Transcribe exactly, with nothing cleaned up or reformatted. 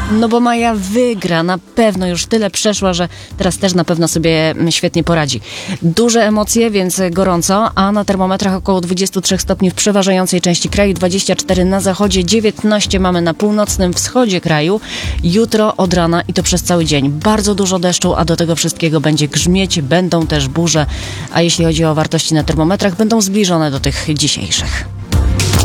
No bo Maja wygra, na pewno już tyle przeszła, że teraz też na pewno sobie świetnie poradzi. Duże emocje, więc gorąco, a na termometrach około dwadzieścia trzy stopni w przeważającej części kraju, dwadzieścia cztery na zachodzie, dziewiętnaście mamy na północnym wschodzie kraju. Jutro od rana i to przez cały dzień. Bardzo dużo deszczu, a do tego wszystkiego będzie grzmieć, będą też burze, a jeśli chodzi o wartości na termometrach, będą zbliżone do tych dzisiejszych.